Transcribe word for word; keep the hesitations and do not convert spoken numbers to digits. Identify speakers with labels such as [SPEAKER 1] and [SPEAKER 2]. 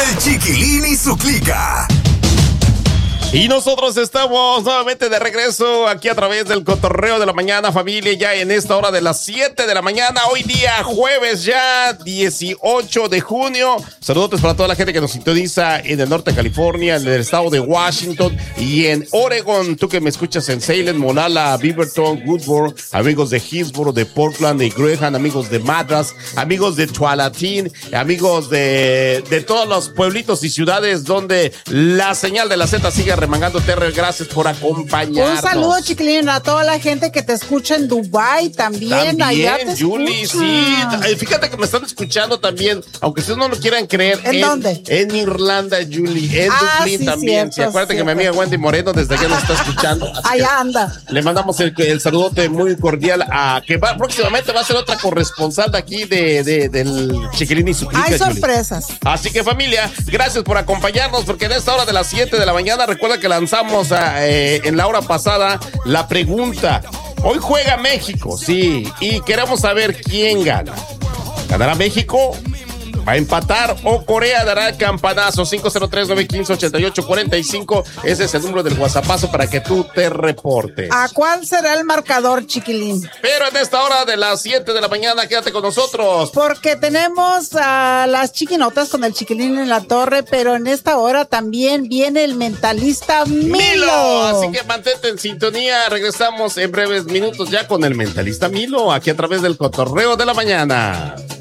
[SPEAKER 1] El Chiquilín y su clica.
[SPEAKER 2] Y nosotros estamos nuevamente de regreso aquí a través del Cotorreo de la Mañana, familia, ya en esta hora de las siete de la mañana, hoy día jueves ya, dieciocho de junio. Saludos para toda la gente que nos sintoniza en el norte de California, en el estado de Washington y en Oregon. Tú que me escuchas en Salem, Molalla, Beaverton, Woodward, amigos de Hillsborough, de Portland, de Graham, amigos de Madras, amigos de Tualatin, amigos de, de todos los pueblitos y ciudades donde la señal de la Z sigue remangando. Terry, gracias por acompañarnos.
[SPEAKER 3] Un saludo, Chiquilín, a toda la gente que te escucha en Dubai también.
[SPEAKER 2] También,
[SPEAKER 3] allá te
[SPEAKER 2] Julie,
[SPEAKER 3] escucha.
[SPEAKER 2] sí. Fíjate que me están escuchando también, aunque ustedes no lo quieran creer.
[SPEAKER 3] ¿En, ¿En dónde?
[SPEAKER 2] En Irlanda, Julie. En
[SPEAKER 3] ah,
[SPEAKER 2] Dublín
[SPEAKER 3] sí,
[SPEAKER 2] también.
[SPEAKER 3] Cierto,
[SPEAKER 2] ¿Se acuerda
[SPEAKER 3] cierto.
[SPEAKER 2] que mi amiga Wendy Moreno desde allá nos está escuchando?
[SPEAKER 3] Allá anda.
[SPEAKER 2] Le mandamos el, el saludote muy cordial a que va, próximamente va a ser otra corresponsal de aquí de, de, del Chiquilín y su clica,
[SPEAKER 3] Hay
[SPEAKER 2] Julie.
[SPEAKER 3] sorpresas.
[SPEAKER 2] Así que, familia, gracias por acompañarnos, porque en esta hora de las siete de la mañana, recuerda que lanzamos a, eh, en la hora pasada la pregunta. Hoy juega México, sí, y queremos saber quién gana. ¿Ganará México? ¿Va a empatar o Corea dará el campanazo? cinco cero tres, nueve uno cinco, ocho ocho cuatro cinco. Ese es el número del WhatsAppazo para que tú te reportes.
[SPEAKER 3] ¿A cuál será el marcador, Chiquilín?
[SPEAKER 2] Pero en esta hora de las siete de la mañana, quédate con nosotros.
[SPEAKER 3] Porque tenemos a las chiquinotas con el Chiquilín en la torre, pero en esta hora también viene el mentalista Milo.
[SPEAKER 2] Milo. Así que mantente en sintonía. Regresamos en breves minutos ya con el mentalista Milo, aquí a través del Cotorreo de la Mañana.